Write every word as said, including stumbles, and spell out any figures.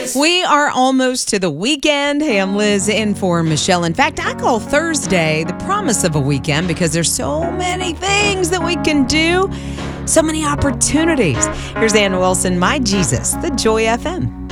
We are almost to the weekend. Hey, I'm Liz in for Michelle. In fact, I call Thursday the promise of a weekend because there's so many things that we can do, so many opportunities. Here's Ann Wilson, My Jesus, the Joy F M.